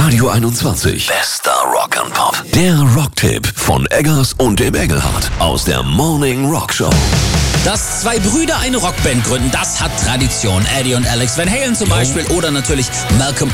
Radio 21. Bester Rock and Pop. Der Rocktipp von Eggers und dem Engelhardt aus der Morning Rock Show. Dass zwei Brüder eine Rockband gründen, das hat Tradition. Eddie und Alex Van Halen zum Beispiel oder natürlich Malcolm